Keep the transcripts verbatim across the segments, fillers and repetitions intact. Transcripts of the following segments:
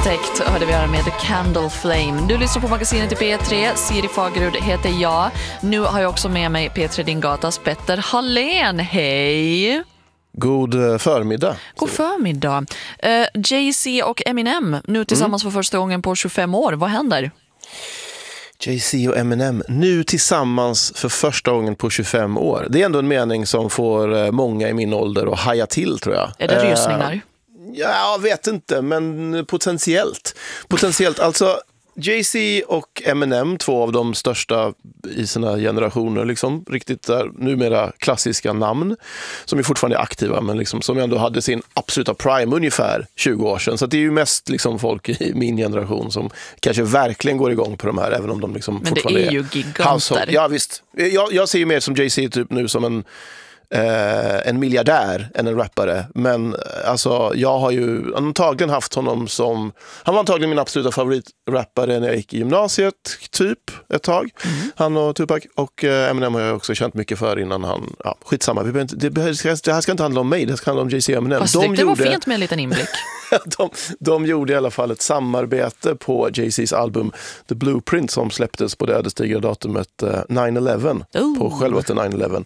Architect hörde vi här med The Candle Flame. Du lyssnar på magasinet i P tre. Siri Fagerud heter jag. Nu har jag också med mig P tre Din Gatas Petter Hallén. Hej! God förmiddag. God förmiddag. Uh, Jay-Z och Eminem nu tillsammans mm. för första gången på tjugofem år. Vad händer? Jay-Z och Eminem nu tillsammans för första gången på tjugofem år. Det är ändå en mening som får många i min ålder att haja till, tror jag. Är det rysningar? Uh, ja, jag vet inte, men potentiellt. Potentiellt, alltså Jay-Z och Eminem, två av de största i sina generationer, liksom, riktigt där, numera klassiska namn, som är fortfarande aktiva, men liksom, som ändå hade sin absoluta prime ungefär tjugo år sedan. Så det är ju mest liksom, folk i min generation som kanske verkligen går igång på de här, även om de liksom, men fortfarande det är ju giganter. Ja, visst. Jag, jag ser ju mer som Jay-Z typ nu som en Uh, en miljardär än en rappare, men uh, alltså jag har ju antagligen haft honom som, han var antagligen min absoluta favoritrappare när jag gick i gymnasiet typ ett tag, mm. han och Tupac, och uh, Eminem har jag också känt mycket för innan han, ja, skitsamma, vi inte, det, det här ska inte handla om mig, det ska handla om Jay-Z och Eminem. Fast de det gjorde, var fint med en liten inblick. de, de gjorde i alla fall ett samarbete på Jay-Z's album The Blueprint som släpptes på det ödesdigra datumet uh, nine eleven, oh. på självaste nine eleven.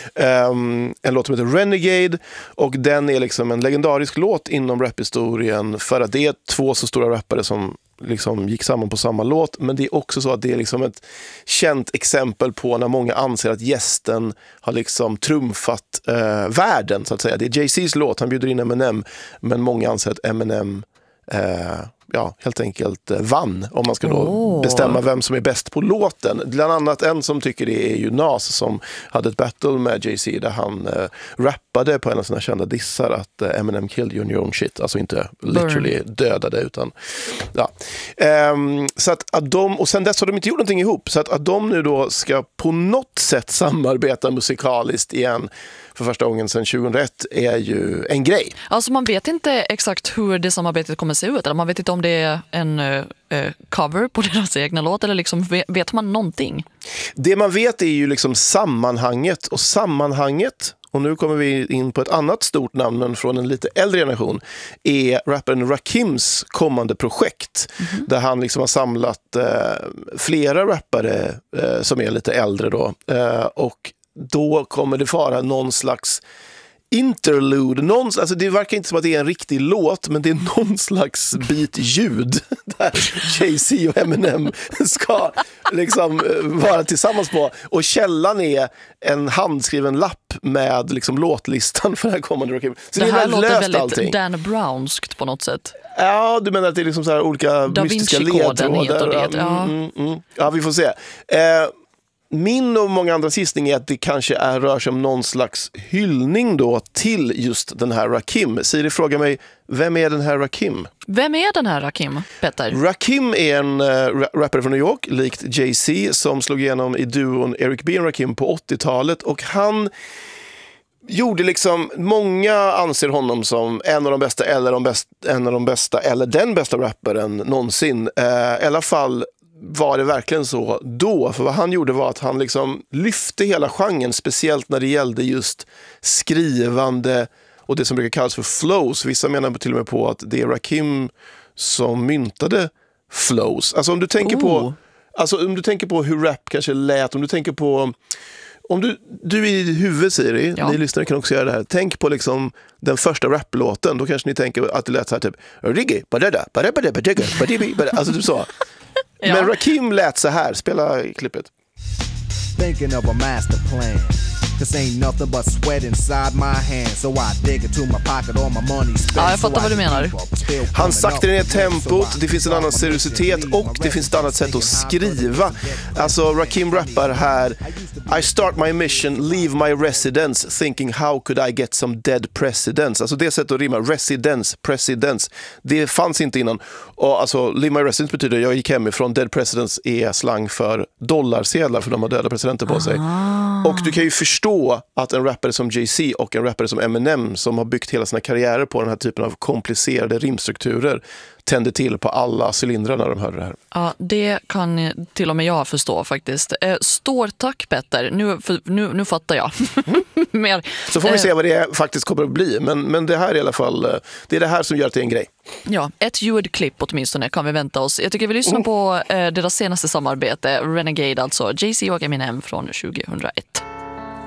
Um, en låt som heter Renegade, och den är liksom en legendarisk låt inom raphistorien för att det är två så stora rappare som liksom gick samman på samma låt, men det är också så att det är liksom ett känt exempel på när många anser att gästen har liksom trumfat eh, världen, så att säga. Det är Jay-Z's låt, han bjuder in Eminem, men många anser att Eminem eh, ja, helt enkelt vann, om man ska då oh. bestämma vem som är bäst på låten. Bland annat en som tycker det är ju Nas, som hade ett battle med Jay-Z där han eh, rappade på en av sina kända dissar att eh, Eminem killed you on your own shit, alltså inte literally Burn. dödade, utan ja. Um, så att, att de, och sen dess har de inte gjort någonting ihop, så att, att de nu då ska på något sätt samarbeta musikaliskt igen för första gången sedan tjugohundraett är ju en grej. Alltså man vet inte exakt hur det samarbetet kommer se ut, eller man vet inte om det är en uh, cover på deras egna låt, eller liksom vet, vet man någonting? Det man vet är ju liksom sammanhanget, och sammanhanget, och nu kommer vi in på ett annat stort namn men från en lite äldre generation, är rapparen Rakims kommande projekt, mm-hmm. där han liksom har samlat eh, flera rappare eh, som är lite äldre då, eh, och då kommer det vara någon slags interlude, någon, alltså det verkar inte som att det är en riktig låt, men det är någon slags bit ljud där Jay-Z och Eminem ska liksom vara tillsammans på, och källan är en handskriven lapp med liksom låtlistan för den här kommande Rakim. Så det, det här låter väldigt allting. Dan Brownskt på något sätt. Ja, du menar att det är liksom så här olika Da mystiska ledtrådar. Det, ja. Mm, mm, mm. Ja, vi får se. Eh, Min och många andra gissning är att det kanske är, rör sig om någon slags hyllning då till just den här Rakim. Siri frågar mig, vem är den här Rakim? Vem är den här Rakim, Petter? Rakim är en uh, rappare från New York, likt Jay-Z, som slog igenom i duon Eric B and Rakim på åttiotalet, och han gjorde liksom, många anser honom som en av de bästa eller de bästa, en av de bästa eller den bästa rapparen någonsin. Uh, I alla fall var det verkligen så då, för vad han gjorde var att han liksom lyfte hela genren, speciellt när det gällde just skrivande och det som brukar kallas för flows. Vissa menar till och med på att det är Rakim som myntade flows. Alltså om du tänker oh. på alltså om du tänker på hur rap kanske lät, om du tänker på om du, du i huvudet, Siri, ja. Ni lyssnare kan också göra det här. Tänk på liksom den första raplåten, då kanske ni tänker att det lät så här typ alltså typ så. Ja. Men Rakim lät så här, spela klippet. Thinking of a master plan. Cause ain't nothing but sweat inside my hands. So I dig into my pocket, all my money spent. Ja, jag fattar vad du menar. Han saktar ner tempot, det finns en annan seriositet och det finns ett annat sätt att skriva. Alltså Rakim rappar här: I start my mission, leave my residence, thinking how could I get some dead presidents. Alltså det sättet att rimma, residence, presidents, det fanns inte innan. Och alltså leave my residence betyder jag gick hemifrån, dead presidents är slang för dollarsedlar, för de har döda presidenter på sig. Ah. Och du kan ju förstå förstå att en rappare som Jay-Z och en rappare som Eminem, som har byggt hela sina karriärer på den här typen av komplicerade rimstrukturer, tände till på alla cylindrar när de hörde det här. Ja, det kan till och med jag förstå faktiskt. Eh, stort tack Petter, nu, för, nu, nu fattar jag. Mm. Mer. Så får vi eh, se vad det faktiskt kommer att bli, men, men det här är i alla fall, det är det här som gör det till en grej. Ja, ett ljudklipp åtminstone kan vi vänta oss. Jag tycker vi lyssnar mm. på eh, deras senaste samarbete, Renegade, alltså Jay-Z och Eminem från tjugohundraett.